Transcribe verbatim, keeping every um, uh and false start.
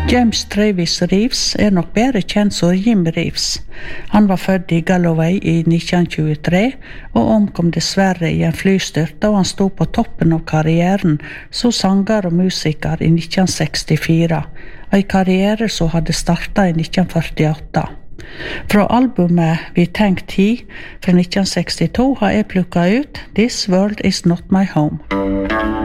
James Travis Reeves er nok bedre kjent som Jim Reeves. Han var født i Galloway i nitten tjuetre og omkom dessverre i en flystyrt da han stod på toppen av karrieren som sanger og musiker i nitten sekstifire, en karriere som hadde startet i nitten førtiåtte. Fra albumet Vi Thank Thee fra nitten sekstito har jeg plukket ut This World Is Not My Home.